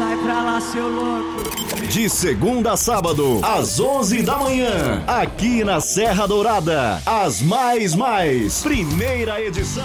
Sai pra lá, seu louco. De segunda a sábado, às 11 da manhã, aqui na Serra Dourada, as mais, primeira edição.